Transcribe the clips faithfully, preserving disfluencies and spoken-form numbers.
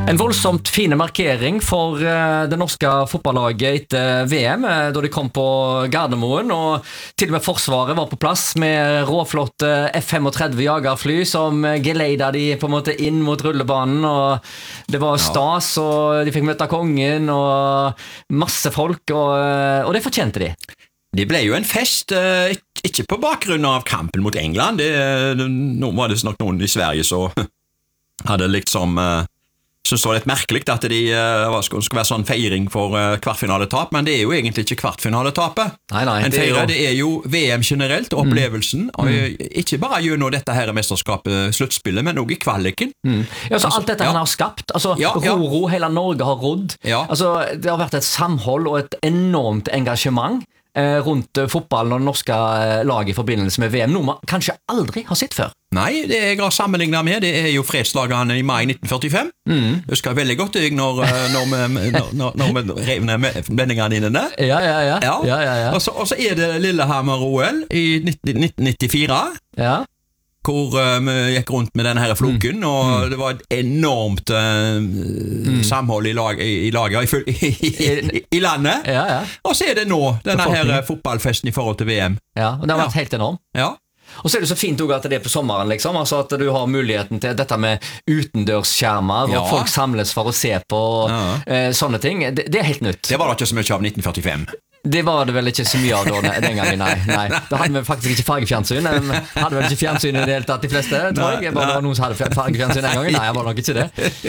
En voldsomt fine markering for uh, det norske fotballaget etter V M, uh, da de kom på Gardermoen, og til og med forsvaret var på plass med råflotte F trettifem jagerfly som geleida de på en måte inn mot rullebanen, og det var stas, og de fikk møte kongen og masse folk, og, uh, og det fortjente de. Det ble jo en fest, uh, ikke på bakgrunn av kampen mot England. Det, nå var det nok noen i Sverige så hadde liksom... Uh, synes det var litt merkelig at de uh, skulle være sånn feiring for uh, kvartfinaletap, men det er jo egentlig ikke kvartfinaletapet. Nei, nei, en det, er feire, jo... det er jo V M generelt, opplevelsen, mm. og ikke bare gjennom dette her mesterskapet, sluttspillet, men også i kvaliken. Mm. Ja, så altså, alt dette ja. han har skapt, altså ja, ja. Roro, hele Norge har rodd, ja. altså det har vært et samhold og et enormt engasjement rundt fotballen og det norske laget i forbindelse med V M, noe man kanskje aldri har sett før. Nei, det jeg har sammenlignet med, det er jo fredslagene i mai nitten førtifem. Mm. Jeg husker veldig godt jeg når, når, vi, når, når vi rev ned blendingene inne. Ja, ja, ja. ja. ja, ja, ja. Og, så, og så er det Lillehammer-O L i nitten nittifire. Ja. Hvor uh, vi gikk rundt med denne her floken, mm. og mm. det var et enormt uh, mm. samhold i, lag, i, i laget, i, i, i, i landet. Ja, ja. Og så er det nå, denne her fotballfesten i forhold til V M. Ja, og det har vært ja. helt enormt. Ja. Og så er det så fint også at det er på sommeren, liksom, altså at du har muligheten til dette med utendørsskjermer, ja. og folk samles for å se på ja. uh, sånne ting. Det, det er helt nytt. Det var da ikke så mye av nitten førtifem. Det var det vel ikke så mye av da, den gangen, nei, nei. Da hadde vi faktisk ikke fargefjernsyn. Hadde vel ikke fjernsyn i det hele tatt, de fleste, tror jeg. Bare det var noen som hadde fargefjernsyn en gang. Nei, jeg var nok ikke det.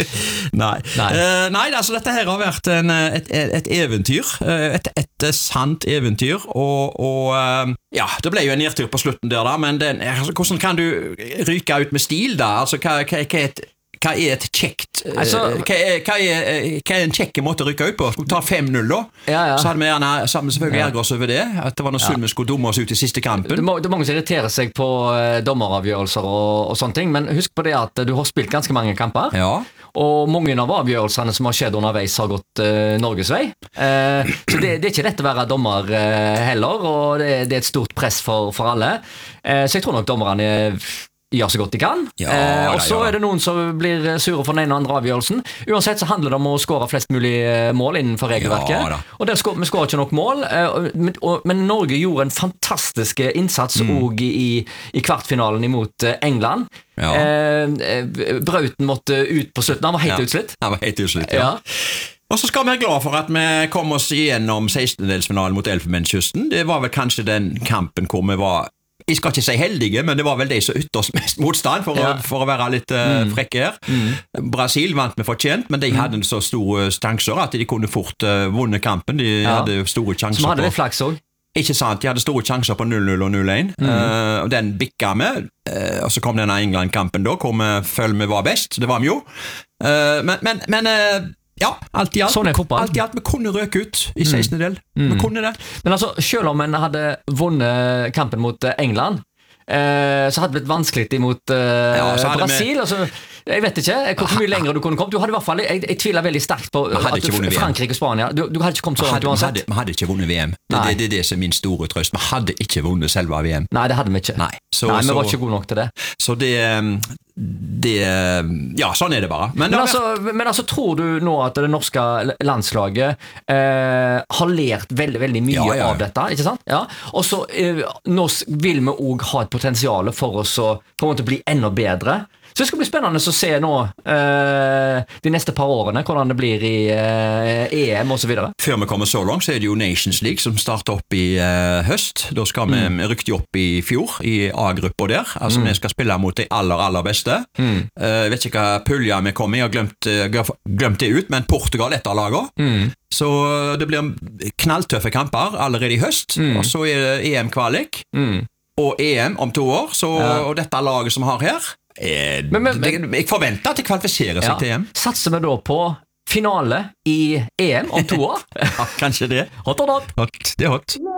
Nei, nei. Uh, nei altså dette her har vært en, et, et eventyr, et, et sant eventyr, og, og uh, ja, det ble jo en nedtur på slutten der da, men den, altså, hvordan kan du ryke ut med stil da? Altså, hva, hva, hva er et Hva er et kjekt altså, hva, er, hva, er, hva er en kjekke måte å rykke ut på? Skulle vi ta fem null da? Ja, ja. Så hadde vi gjerne sammen selvfølgelig ja. erger oss over det, at det var noe ja. synd vi skulle dumme oss ut i siste kampen. Det, må, det er mange som irriterer seg på uh, dommeravgjørelser og, og sånne ting, men husk på det at du har spilt ganske mange kamper, ja. og mange av avgjørelsene som har skjedd underveis har gått uh, Norges vei. Uh, så det, det er ikke lett å være dommer uh, heller, og det, det er et stort press for, for alle. Uh, så jeg tror nok dommerne er gjør så godt de kan, ja, eh, og så er det noen som blir sure for den ene og andre avgjørelsen. Uansett så handler det om å skåre flest mulig mål innenfor regelverket, ja, og der skår, vi skårer ikke nok mål, eh, men, og, men Norge gjorde en fantastisk innsats mm. også i, i kvartfinalen imot England. Ja. Eh, Brauten måtte ut på slutten, han var helt ja. utslitt. Han var helt utslitt, ja. ja. Og så skal vi være glad for at vi kom oss igjennom sekstendedelsfinalen mot Elfenbenskysten. Det var vel kanskje den kampen hvor vi var, jeg skal ikke si heldige, men det var vel de som ytterst mest motstand, for, ja. å, for å være litt uh, mm. frekke her. Mm. Brasil vant med fortjent, men de mm. hadde så store sjanser at de kunne fort uh, vunne kampen. De ja. hadde store sjanser som hadde på... litt flaks også. Ikke sant, de hadde store sjanser på null null og null én, mm. uh, og den bikka med, uh, og så kom denne England-kampen da, hvor vi følte vi var best, det var vi jo. Uh, men, men, men uh, ja, alt i alt, sånn er fotball. Alt i alt, vi kunne røke ut i sekstende del. Mm. Vi kunne det. Men altså, selv om en hadde vunnet kampen mot England, eh, så hadde det blitt vanskelig imot eh, ja, Brasil. Altså, jeg vet ikke hvor mye lenger du kunne kommet. Du hadde i hvert fall, jeg, jeg tviler veldig sterkt på at Frankrike og Spania, du, du hadde ikke kommet så langt uansett. Vi hadde ikke vunnet V M. Det, det, det er det som er min store trøst. Vi hadde ikke vunnet selve V M. Nei, det hadde vi ikke. Nei, så, Nei vi så, var ikke gode nok til det. Så det... Det, ja, sånn er det bare. Men, men, altså, men altså, tror du nå at det norske landslaget eh, har lært veldig, veldig mye ja, ja, ja. av dette, ikke sant? Ja. Og så eh, nå vil vi også ha et potensial for oss å på en måte bli enda bedre. Så det skal bli spennende å se nå eh, de neste par årene, hvordan det blir i eh, E M og så videre. Før vi kommer så langt, så er det jo Nations League som starter opp i eh, høst. Da skal vi mm. rykte opp i fjor, i A-gruppa der. Altså, mm. vi skal spille mot de aller, aller beste. Mm. Uh, jeg vet ikke hva pulja vi kommer i, jeg har glemt, uh, glemt det ut, men Portugal er et av lagene. Mm. Så det blir knalltøffe kamper allerede i høst, mm. og så er det E M-kvalik, mm. og E M om to år, så, ja. og dette laget som har her, eh, men, men, men, jeg forventer at det kvalifiserer seg ja. til E M. Satser vi da på finale i E M om to år? Ja, kanskje det. Hot or not? Hot, det er hot.